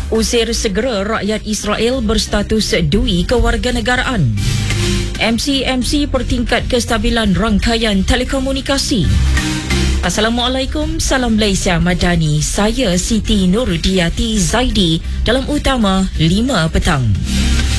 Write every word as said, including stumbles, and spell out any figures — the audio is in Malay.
Usir segera rakyat Israel berstatus dui kewarganegaraan. M C M C pertingkat kestabilan rangkaian telekomunikasi. Assalamualaikum, salam Malaysia Madani. Saya Siti Nurudiyati Zaidi dalam utama lima petang.